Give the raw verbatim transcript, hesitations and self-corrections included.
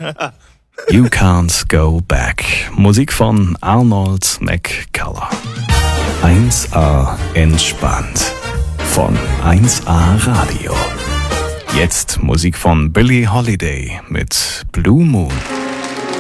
You Can't Go Back. Musik von Arnold McCuller. eins A entspannt. Von eins A Radio. Jetzt Musik von Billie Holiday mit Blue Moon.